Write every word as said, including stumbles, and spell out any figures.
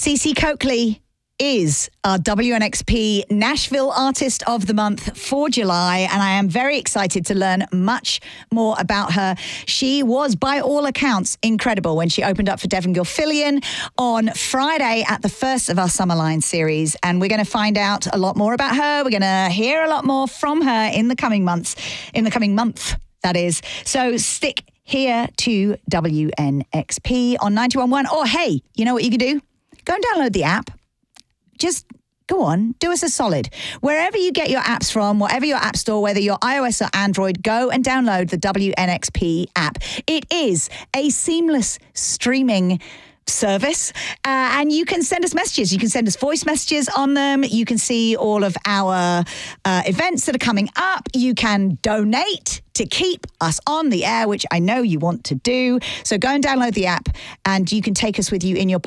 Cece Coakley is our W N X P Nashville Artist of the Month for July, and I am very excited to learn much more about her. She was, by all accounts, incredible when she opened up for Devon Gilfillian on Friday at the first of our Summerline series, and we're going to find out a lot more about her. We're going to hear a lot more from her in the coming months, in the coming month, that is. So stick here to W N X P on ninety-one point one, or hey, you know what you can do? Go and download the app. Just go on, do us a solid. Wherever you get your apps from, whatever your app store, whether you're iOS or Android, go and download the W N X P app. It is a seamless streaming service, uh, and you can send us messages. You can send us voice messages on them. You can see all of our uh, events that are coming up. You can donate to keep us on the air, which I know you want to do. So go and download the app, and you can take us with you in your